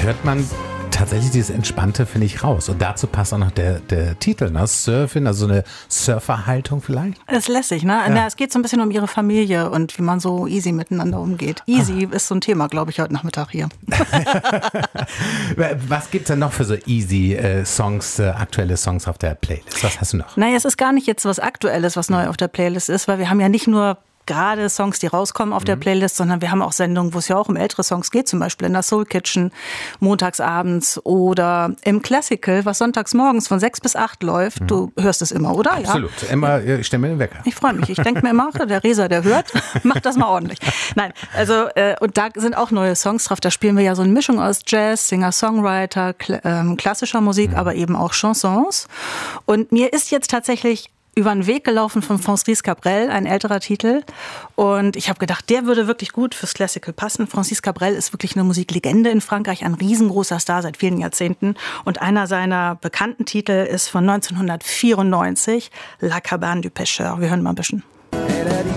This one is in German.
hört man tatsächlich dieses Entspannte, finde ich, raus. Und dazu passt auch noch der Titel, ne? Surfing, also so eine Surferhaltung vielleicht. Das ist lässig, ne? Ja. Es geht so ein bisschen um ihre Familie und wie man so easy miteinander umgeht. Easy ist so ein Thema, glaube ich, heute Nachmittag hier. Was gibt's denn noch für so easy Songs, aktuelle Songs auf der Playlist? Was hast du noch? Naja, es ist gar nicht jetzt was Aktuelles, was neu auf der Playlist ist, weil wir haben ja nicht nur gerade Songs, die rauskommen auf der Playlist, sondern wir haben auch Sendungen, wo es ja auch um ältere Songs geht, zum Beispiel in der Soul Kitchen, montagsabends oder im Classical, was sonntags morgens von 6 bis 8 läuft. Du hörst es immer, oder? Absolut. Ja? Immer, ich stelle mir den Wecker. Ich freue mich. Ich denke mir immer, der Reser, der hört, macht das mal ordentlich. Nein, also und da sind auch neue Songs drauf. Da spielen wir ja so eine Mischung aus Jazz, Singer-Songwriter, klassischer Musik, aber eben auch Chansons. Und mir ist jetzt tatsächlich über den Weg gelaufen von Francis Cabrel, ein älterer Titel. Und ich habe gedacht, der würde wirklich gut fürs Classical passen. Francis Cabrel ist wirklich eine Musiklegende in Frankreich, ein riesengroßer Star seit vielen Jahrzehnten. Und einer seiner bekannten Titel ist von 1994, La Cabane du Pêcheur. Wir hören mal ein bisschen.